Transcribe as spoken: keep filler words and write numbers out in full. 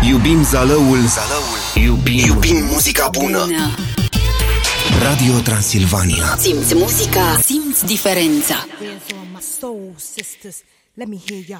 Iubim Zalăul, Zalăul. Iubim, Iubim muzica bună. bună Radio Transilvania. Simți muzica, simți diferența. Soul sisters, let me hear ya.